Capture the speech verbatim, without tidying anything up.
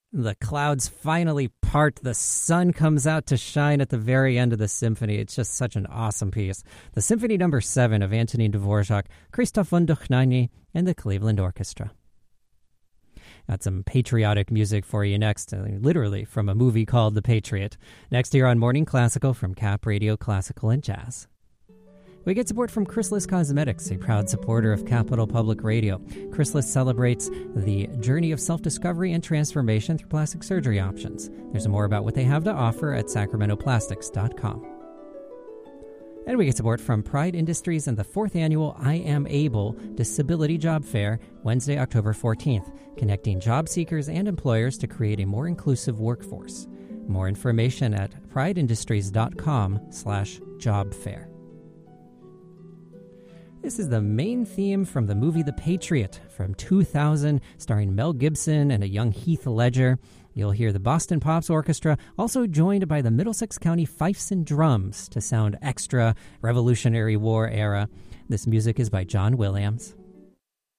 The clouds finally part. The sun comes out to shine at the very end of the symphony. It's just such an awesome piece. The Symphony Number Seven of Antonin Dvorak, Krzysztof von Dohnanyi, and the Cleveland Orchestra. Got some patriotic music for you next, literally from a movie called The Patriot. Next here on Morning Classical from Cap Radio Classical and Jazz. We get support from Chrysalis Cosmetics, a proud supporter of Capital Public Radio. Chrysalis celebrates the journey of self-discovery and transformation through plastic surgery options. There's more about what they have to offer at sacramento plastics dot com. And we get support from Pride Industries and the fourth annual I Am Able Disability Job Fair, Wednesday, October fourteenth, connecting job seekers and employers to create a more inclusive workforce. More information at pride industries dot com slash job fair. This is the main theme from the movie The Patriot from two thousand, starring Mel Gibson and a young Heath Ledger. You'll hear the Boston Pops Orchestra, also joined by the Middlesex County Fifes and Drums to sound extra Revolutionary War era. This music is by John Williams.